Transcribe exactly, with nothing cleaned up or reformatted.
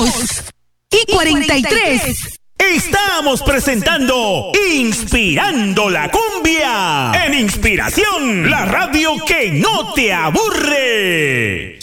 dos y cuarenta y tres. Estamos presentando Inspirando la Cumbia en Inspiración, la radio que no te aburre.